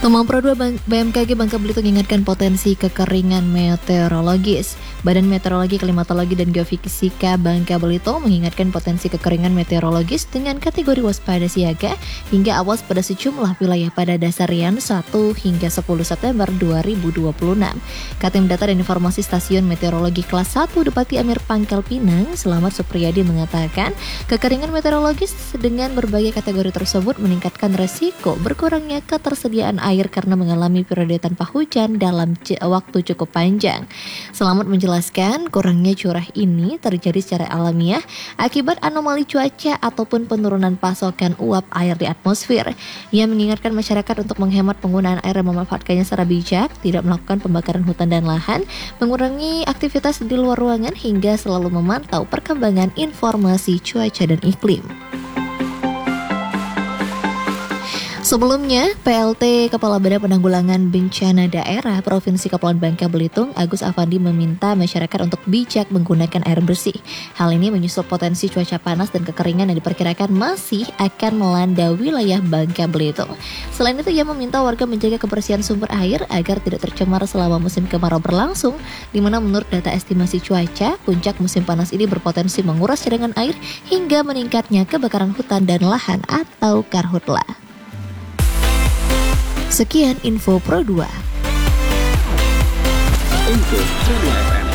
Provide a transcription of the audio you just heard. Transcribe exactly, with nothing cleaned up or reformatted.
Tomang Pro dua B M K G Bangka Belitung mengingatkan potensi kekeringan meteorologis. Badan Meteorologi, Klimatologi, dan Geofisika Bangka Belitung mengingatkan potensi kekeringan meteorologis dengan kategori waspada siaga hingga awas pada sejumlah wilayah pada dasarian satu hingga sepuluh September dua ribu dua puluh enam. Katim Data dan Informasi Stasiun Meteorologi Kelas satu Depati Amir Pangkal Pinang, Selamat Supriyadi mengatakan, kekeringan meteorologis dengan berbagai kategori tersebut meningkatkan resiko berkurangnya ketersediaan air air karena mengalami periode tanpa hujan dalam j- waktu cukup panjang. Selamat menjelaskan, kurangnya curah ini terjadi secara alamiah akibat anomali cuaca ataupun penurunan pasokan uap air di atmosfer. Ia mengingatkan masyarakat untuk menghemat penggunaan air dan memanfaatkannya secara bijak, tidak melakukan pembakaran hutan dan lahan, mengurangi aktivitas di luar ruangan hingga selalu memantau perkembangan informasi cuaca dan iklim. Sebelumnya, P L T Kepala Badan Penanggulangan Bencana Daerah Provinsi Kepulauan Bangka Belitung, Agus Afandi, meminta masyarakat untuk bijak menggunakan air bersih. Hal ini menyusul potensi cuaca panas dan kekeringan yang diperkirakan masih akan melanda wilayah Bangka Belitung. Selain itu, ia meminta warga menjaga kebersihan sumber air agar tidak tercemar selama musim kemarau berlangsung, di mana menurut data estimasi cuaca, puncak musim panas ini berpotensi menguras cadangan air hingga meningkatnya kebakaran hutan dan lahan atau karhutla. Sekian info Pro dua. Untuk True F M.